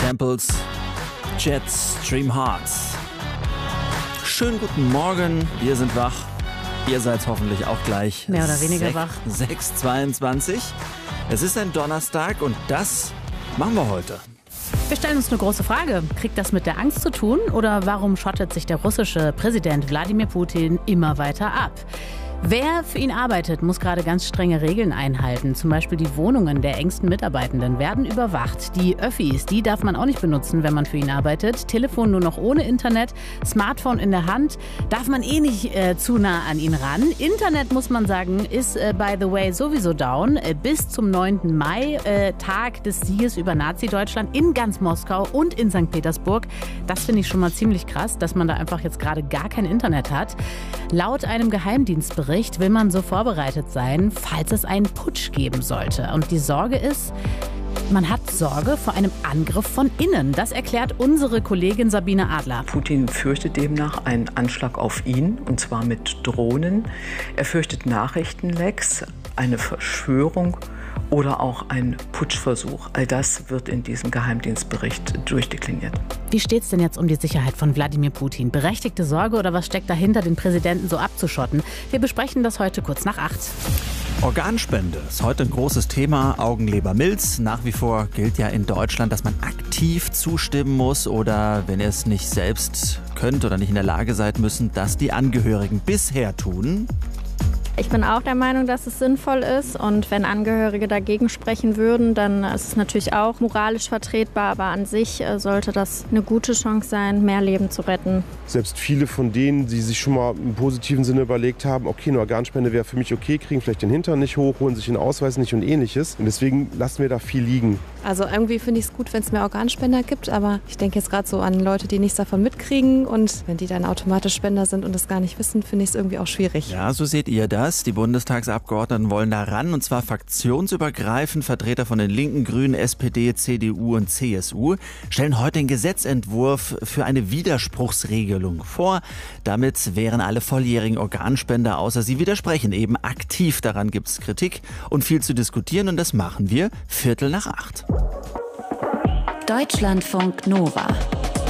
Samples, Jets, Dream Hearts. Schönen guten Morgen, wir sind wach. Ihr seid hoffentlich auch gleich. Mehr oder weniger wach. 6:22. Es ist ein Donnerstag und das machen wir heute. Wir stellen uns eine große Frage. Kriegt das mit der Angst zu tun? Oder warum schottet sich der russische Präsident Wladimir Putin immer weiter ab? Wer für ihn arbeitet, muss gerade ganz strenge Regeln einhalten. Zum Beispiel die Wohnungen der engsten Mitarbeitenden werden überwacht. Die Öffis, die darf man auch nicht benutzen, wenn man für ihn arbeitet. Telefon nur noch ohne Internet, Smartphone in der Hand, darf man nicht zu nah an ihn ran. Internet, muss man sagen, ist by the way sowieso down. Bis zum 9. Mai, Tag des Sieges über Nazi-Deutschland in ganz Moskau und in St. Petersburg. Das finde ich schon mal ziemlich krass, dass man da einfach jetzt gerade gar kein Internet hat. Laut einem Geheimdienstbericht will man so vorbereitet sein, falls es einen Putsch geben sollte. Und die Sorge ist, man hat Sorge vor einem Angriff von innen. Das erklärt unsere Kollegin Sabine Adler. Putin fürchtet demnach einen Anschlag auf ihn, und zwar mit Drohnen. Er fürchtet Nachrichtenlecks, eine Verschwörung oder auch ein Putschversuch. All das wird in diesem Geheimdienstbericht durchdekliniert. Wie steht es denn jetzt um die Sicherheit von Wladimir Putin? Berechtigte Sorge oder was steckt dahinter, den Präsidenten so abzuschotten? Wir besprechen das heute kurz nach 8. Organspende ist heute ein großes Thema. Augen-Leber-Milz. Nach wie vor gilt ja in Deutschland, dass man aktiv zustimmen muss oder, wenn ihr es nicht selbst könnt oder nicht in der Lage seid, müssen das die Angehörigen bisher tun. Ich bin auch der Meinung, dass es sinnvoll ist, und wenn Angehörige dagegen sprechen würden, dann ist es natürlich auch moralisch vertretbar, aber an sich sollte das eine gute Chance sein, mehr Leben zu retten. Selbst viele von denen, die sich schon mal im positiven Sinne überlegt haben, okay, eine Organspende wäre für mich okay, kriegen vielleicht den Hintern nicht hoch, holen sich den Ausweis nicht und ähnliches. Und deswegen lassen wir da viel liegen. Also irgendwie finde ich es gut, wenn es mehr Organspender gibt, aber ich denke jetzt gerade so an Leute, die nichts davon mitkriegen, und wenn die dann automatisch Spender sind und das gar nicht wissen, finde ich es irgendwie auch schwierig. Ja, so seht ihr das. Die Bundestagsabgeordneten wollen da ran, und zwar fraktionsübergreifend. Vertreter von den Linken, Grünen, SPD, CDU und CSU stellen heute den Gesetzentwurf für eine Widerspruchsregelung vor. Damit wären alle volljährigen Organspender, außer sie widersprechen, eben aktiv. Daran gibt es Kritik und viel zu diskutieren, und das machen wir 7:45. Deutschlandfunk Nova